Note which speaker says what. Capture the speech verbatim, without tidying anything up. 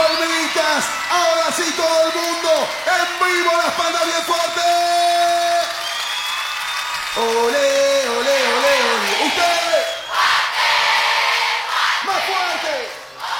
Speaker 1: palmitas. Ahora sí todo el mundo en vivo, las palmas bien fuertes.